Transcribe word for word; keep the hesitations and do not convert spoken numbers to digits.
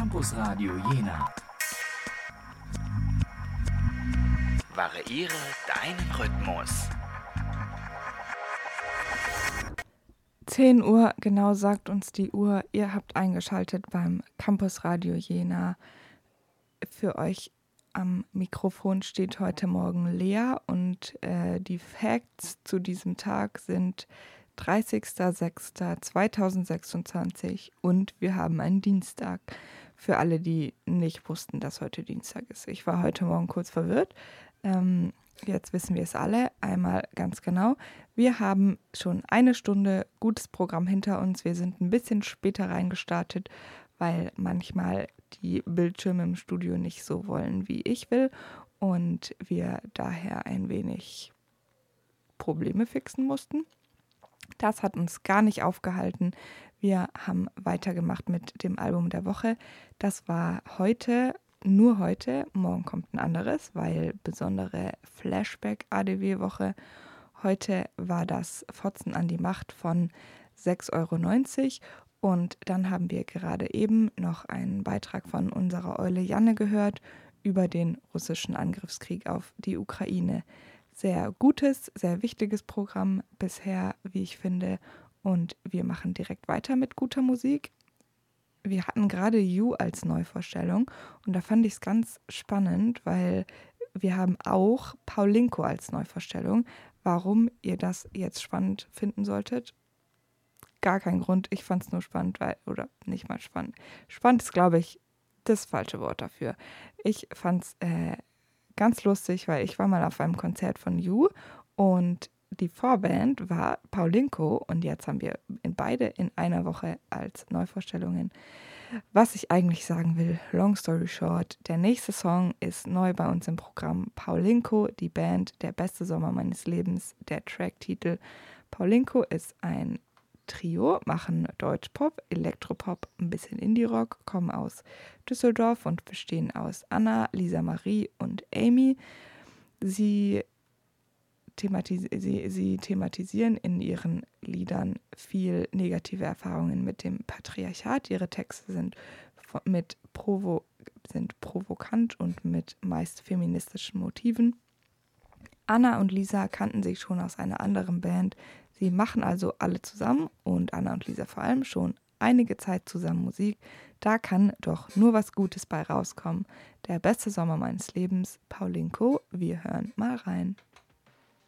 Campus Radio Jena. Variiere deinen Rhythmus. zehn Uhr, genau sagt uns die Uhr. Ihr habt eingeschaltet beim Campus Radio Jena. Für euch am Mikrofon steht heute Morgen Lea und äh, die Facts zu diesem Tag sind dreißigster sechster zweitausendsechsundzwanzig und wir haben einen Dienstag. Für alle, die nicht wussten, dass heute Dienstag ist. Ich war heute Morgen kurz verwirrt. Ähm, jetzt wissen wir es alle einmal ganz genau. Wir haben schon eine Stunde gutes Programm hinter uns. Wir sind ein bisschen später reingestartet, weil manchmal die Bildschirme im Studio nicht so wollen, wie ich will. Und wir daher ein wenig Probleme fixen mussten. Das hat uns gar nicht aufgehalten. Wir haben weitergemacht mit dem Album der Woche. Das war heute, nur heute. Morgen kommt ein anderes, weil besondere Flashback-A D W-Woche. Heute war das Fotzen an die Macht von sechs Euro neunzig. Und dann haben wir gerade eben noch einen Beitrag von unserer Eule Janne gehört über den russischen Angriffskrieg auf die Ukraine. Sehr gutes, sehr wichtiges Programm bisher, wie ich finde. Und wir machen direkt weiter mit guter Musik. Wir hatten gerade You als Neuvorstellung und da fand ich es ganz spannend, weil wir haben auch Paulinko als Neuvorstellung. Warum ihr das jetzt spannend finden solltet? Gar kein Grund. Ich fand es nur spannend, weil, oder nicht mal spannend. Spannend ist, glaube ich, das falsche Wort dafür. Ich fand es äh, ganz lustig, weil ich war mal auf einem Konzert von You und die Vorband war Paulinko und jetzt haben wir in beide in einer Woche als Neuvorstellungen. Was ich eigentlich sagen will, long story short, der nächste Song ist neu bei uns im Programm. Paulinko, die Band, der beste Sommer meines Lebens, der Tracktitel. Paulinko ist ein Trio, machen Deutschpop, Elektropop, ein bisschen Indie-Rock, kommen aus Düsseldorf und bestehen aus Anna, Lisa Marie und Amy. Sie, thematis- sie, sie thematisieren in ihren Liedern viel negative Erfahrungen mit dem Patriarchat. Ihre Texte sind, mit provo- sind provokant und mit meist feministischen Motiven. Anna und Lisa kannten sich schon aus einer anderen Band. Sie machen also alle zusammen und Anna und Lisa vor allem schon einige Zeit zusammen Musik. Da kann doch nur was Gutes bei rauskommen. Der beste Sommer meines Lebens, Paulinko. Wir hören mal rein.